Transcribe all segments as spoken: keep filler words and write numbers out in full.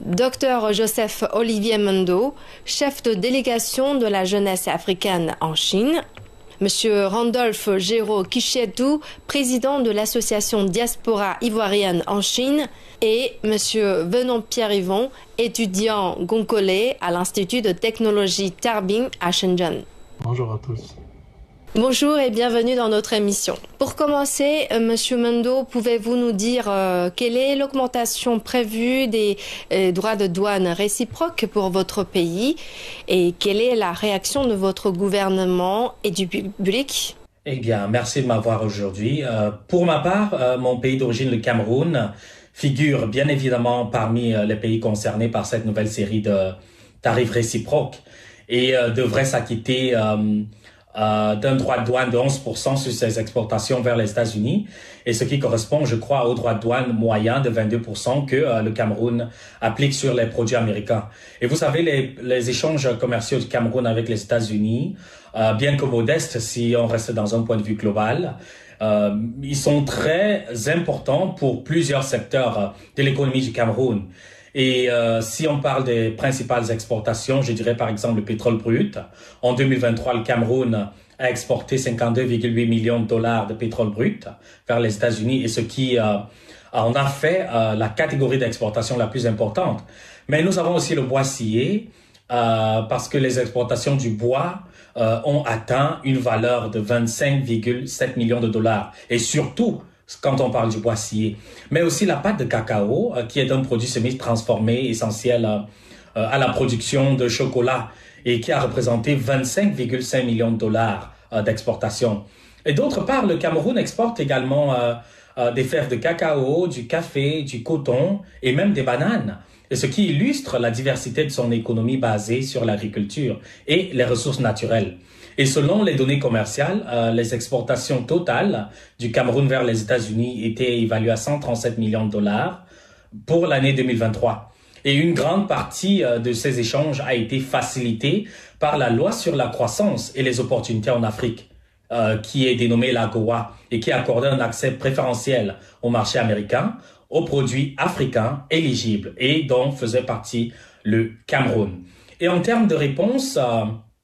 Docteur Joseph Olivier Mendo, chef de délégation de la jeunesse africaine en Chine. Monsieur Randolph Géraud Kichétou, président de l'association Diaspora ivoirienne en Chine. Et Monsieur Venon Pierre-Yvon, étudiant congolais à l'Institut de technologie Tarbing à Shenzhen. Bonjour à tous. Bonjour et bienvenue dans notre émission. Pour commencer, euh, Monsieur Mendo, pouvez-vous nous dire euh, quelle est l'augmentation prévue des euh, droits de douane réciproques pour votre pays et quelle est la réaction de votre gouvernement et du public? Eh bien, merci de m'avoir aujourd'hui. Euh, pour ma part, euh, mon pays d'origine, le Cameroun, figure bien évidemment parmi euh, les pays concernés par cette nouvelle série de tarifs réciproques et euh, devrait s'acquitter euh, Euh, d'un droit de douane de onze pour cent sur ses exportations vers les États-Unis, et ce qui correspond, je crois, au droit de douane moyen de vingt-deux pour cent que euh, le Cameroun applique sur les produits américains. Et vous savez, les, les échanges commerciaux du Cameroun avec les États-Unis, euh, bien que modestes si on reste dans un point de vue global, euh, ils sont très importants pour plusieurs secteurs de l'économie du Cameroun. Et euh, si on parle des principales exportations, je dirais par exemple le pétrole brut. En deux mille vingt-trois, le Cameroun a exporté cinquante-deux virgule huit millions de dollars de pétrole brut vers les États-Unis, et ce qui euh, en a fait euh, la catégorie d'exportation la plus importante. Mais nous avons aussi le bois scié, euh, parce que les exportations du bois euh, ont atteint une valeur de vingt-cinq virgule sept millions de dollars. Et surtout, quand on parle du bois scié, mais aussi la pâte de cacao, euh, qui est un produit semi-transformé essentiel euh, euh, à la production de chocolat et qui a représenté vingt-cinq virgule cinq millions de dollars euh, d'exportation. Et d'autre part, le Cameroun exporte également euh, euh, des fèves de cacao, du café, du coton et même des bananes, et ce qui illustre la diversité de son économie basée sur l'agriculture et les ressources naturelles. Et selon les données commerciales, euh, les exportations totales du Cameroun vers les États-Unis étaient évaluées à cent trente-sept millions de dollars pour l'année deux mille vingt-trois. Et une grande partie euh, de ces échanges a été facilitée par la loi sur la croissance et les opportunités en Afrique, euh, qui est dénommée l'AGOA et qui accordait un accès préférentiel au marché américain, aux produits africains éligibles, et dont faisait partie le Cameroun. Et en termes de réponse, euh,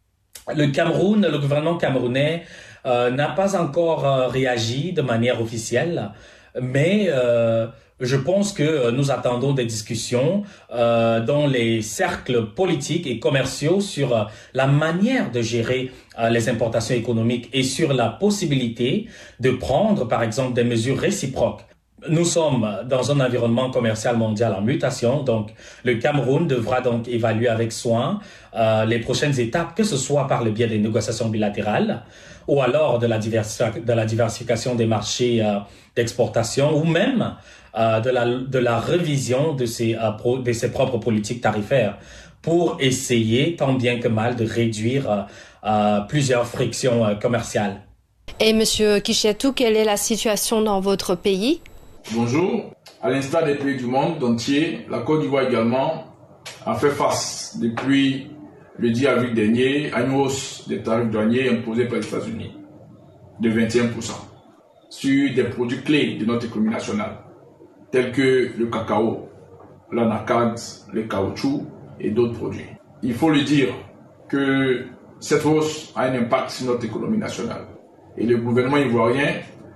Le Cameroun, le gouvernement camerounais euh, n'a pas encore euh, réagi de manière officielle, mais euh, je pense que nous attendons des discussions euh, dans les cercles politiques et commerciaux sur euh, la manière de gérer euh, les importations économiques et sur la possibilité de prendre, par exemple, des mesures réciproques. Nous sommes dans un environnement commercial mondial en mutation, donc le Cameroun devra donc évaluer avec soin euh, les prochaines étapes, que ce soit par le biais des négociations bilatérales ou alors de la, diversi- de la diversification des marchés euh, d'exportation, ou même euh, de, la, de la révision de ses, euh, pro, de ses propres politiques tarifaires pour essayer tant bien que mal de réduire euh, euh, plusieurs frictions euh, commerciales. Et Monsieur Kichétou, quelle est la situation dans votre pays? Bonjour. À l'instar des pays du monde entier, la Côte d'Ivoire également a fait face depuis le dix avril dernier à une hausse des tarifs douaniers imposés par les États-Unis de vingt et un pour cent sur des produits clés de notre économie nationale, tels que le cacao, l'anacarde, le caoutchouc et d'autres produits. Il faut le dire que cette hausse a un impact sur notre économie nationale. Et le gouvernement ivoirien,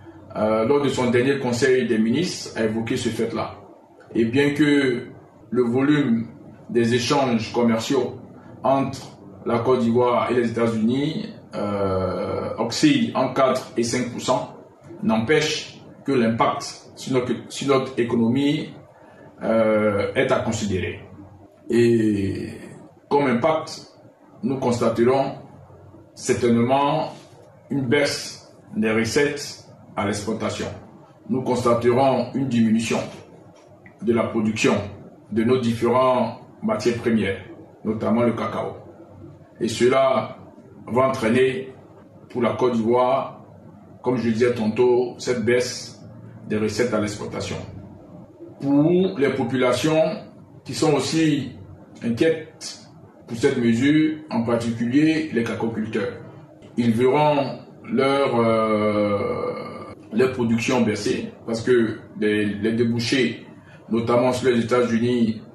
Euh, lors de son dernier conseil des ministres, a évoqué ce fait-là. Et bien que le volume des échanges commerciaux entre la Côte d'Ivoire et les États-Unis euh, oscille entre quatre et cinq pour cent, n'empêche que l'impact sur notre, sur notre économie euh, est à considérer. Et comme impact, nous constaterons certainement une baisse des recettes à l'exportation. Nous constaterons une diminution de la production de nos différentes matières premières, notamment le cacao. Et cela va entraîner pour la Côte d'Ivoire, comme je le disais tantôt, cette baisse des recettes à l'exportation. Pour les populations qui sont aussi inquiètes pour cette mesure, en particulier les cacaoculteurs, ils verront leur euh, les productions baisser parce que les, les débouchés, notamment sur les États-Unis,